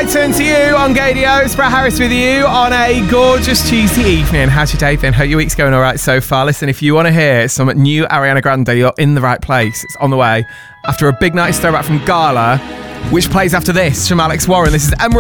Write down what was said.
I turn to you on Gadio. It's Brett Harris with you on a gorgeous Tuesday evening. How's your day been? Hope your week's going all right so far. Listen, if you want to hear some new Ariana Grande, you're in the right place. It's on the way after a big night throwback from Gala, which plays after this from Alex Warren. This is Emerald